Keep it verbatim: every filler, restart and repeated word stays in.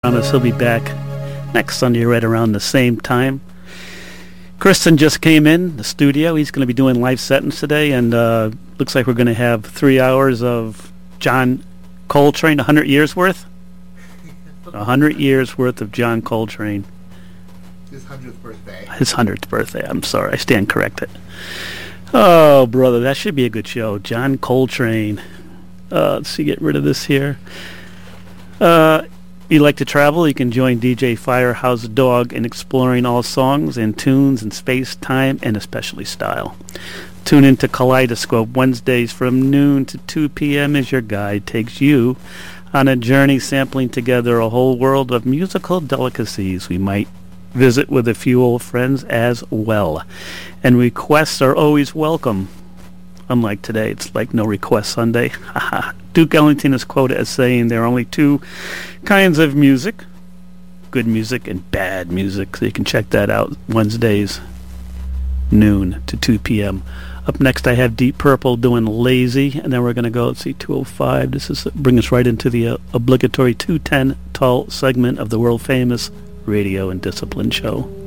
promise he'll be back next Sunday right around the same time. Kristen just came in the studio. He's going to be doing live settings today, and uh, looks like we're going to have three hours of John Coltrane, one hundred years worth. one hundred years worth of John Coltrane. His hundredth birthday. His hundredth birthday. I'm sorry. I stand corrected. Oh, brother, that should be a good show. John Coltrane. Uh, let's see, get rid of this here. Uh, you like to travel? You can join D J Firehouse Dog in exploring all songs and tunes in space, time, and especially style. Tune into Kaleidoscope Wednesdays from noon to two p.m. as your guide takes you on a journey sampling together a whole world of musical delicacies. We might visit with a few old friends as well. And requests are always welcome. Unlike today, it's like no request Sunday. Duke Ellington is quoted as saying there are only two kinds of music, good music and bad music. So you can check that out Wednesdays, noon to two p.m. Up next, I have Deep Purple doing Lazy, and then we're going to go, let's see, two oh five. This is bring us right into the uh, obligatory two ten tall segment of the world-famous Radio and Discipline Show.